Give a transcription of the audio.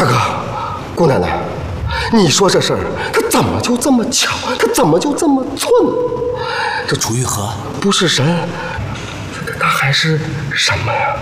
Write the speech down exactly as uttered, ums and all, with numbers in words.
大哥，姑奶奶，你说这事儿，它怎么就这么巧？它怎么就这么寸？这楚玉和不是神，它还是什么呀？